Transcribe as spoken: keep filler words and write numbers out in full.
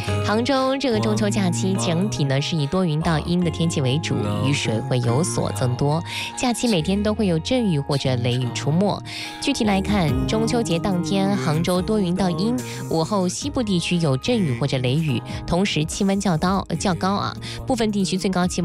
杭州这个中秋假期整体呢是以多云到阴的天气为主，雨水会有所增多。假期每天都会有阵雨或者雷雨出没。具体来看，中秋节当天，杭州多云到阴，午后西部地区有阵雨或者雷雨，同时气温较高较高啊，部分地区最高气温